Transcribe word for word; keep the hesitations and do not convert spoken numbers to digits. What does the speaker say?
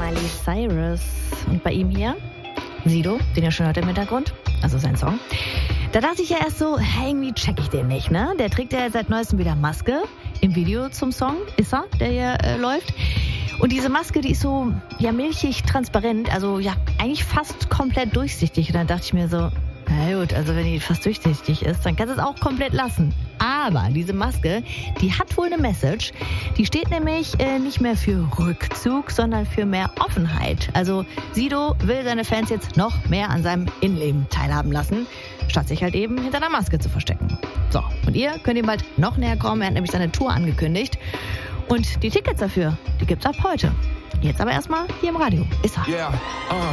Miley Cyrus. Und bei ihm hier Sido, den ihr schon hört im Hintergrund, also sein Song. Da dachte ich ja erst so, hey, irgendwie check ich den nicht, ne? Der trägt ja seit neuestem wieder Maske. Im Video zum Song ist er, der hier äh, läuft. Und diese Maske, die ist so, ja, milchig transparent, also ja, eigentlich fast komplett durchsichtig. Und dann dachte ich mir so, na gut, also wenn die fast durchsichtig ist, dann kannst du es auch komplett lassen. Aber diese Maske, die hat wohl eine Message. Die steht nämlich äh, nicht mehr für Rückzug, sondern für mehr Offenheit. Also Sido will seine Fans jetzt noch mehr an seinem Innenleben teilhaben lassen, statt sich halt eben hinter einer Maske zu verstecken. So, und ihr könnt ihm bald noch näher kommen. Er hat nämlich seine Tour angekündigt. Und die Tickets dafür, die gibt's ab heute. Jetzt aber erstmal hier im Radio. Ist er. Yeah, uh.